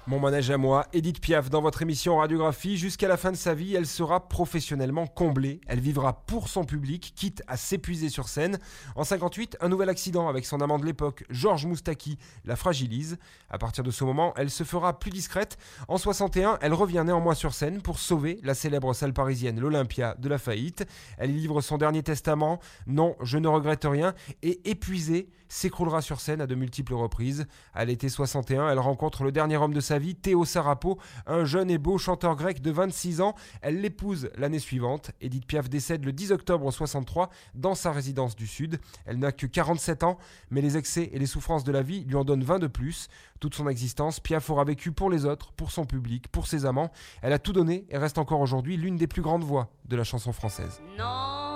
Mon manège à moi, Édith Piaf, dans votre émission Radiographie. Jusqu'à la fin de sa vie, elle sera professionnellement comblée. Elle vivra pour son public, quitte à s'épuiser sur scène. En 58, un nouvel accident avec son amant de l'époque, Georges Moustaki, la fragilise. À partir de ce moment, elle se fera plus discrète. En 61, elle revient néanmoins sur scène pour sauver la célèbre salle parisienne, l'Olympia, de la faillite. Elle y livre son dernier testament, Non, je ne regrette rien, et épuisée, s'écroulera sur scène à de multiples reprises. À l'été 61, elle rencontre le dernier homme de sa vie, Théo Sarapo, un jeune et beau chanteur grec de 26 ans. Elle l'épouse l'année suivante. Édith Piaf décède le 10 octobre 63 dans sa résidence du Sud. Elle n'a que 47 ans, mais les excès et les souffrances de la vie lui en donnent 20 de plus. Toute son existence, Piaf aura vécu pour les autres, pour son public, pour ses amants. Elle a tout donné et reste encore aujourd'hui l'une des plus grandes voix de la chanson française. Non.